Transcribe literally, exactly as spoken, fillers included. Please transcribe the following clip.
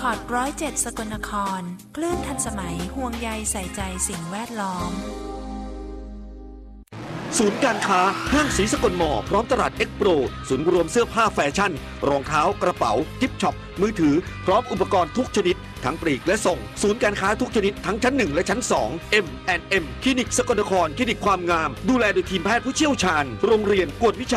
คอร์ดร้อยเจ็ดสกลนครคลื่นทันสมัยห่วงใยใส่ใจสิ่งแวดล้อมศูนย์การค้าห้างศรีสกลมอพร้อมตลาดเอ็กโปรศูนย์รวมเสื้อผ้าแฟชั่นรองเท้ากระเป๋ากิฟต์ช็อปมือถือพร้อมอุปกรณ์ทุกชนิดทั้งปลีกและส่งศูนย์การค้าทุกชนิดทั้งชั้นหนึ่งและชั้นสอง เอ็ม แอนด์ เอ็ม คลินิกสกลนครคลินิกความงามดูแลโดยทีมแพทย์ผู้เชี่ยวชาญโรงเรียนกวดวิชา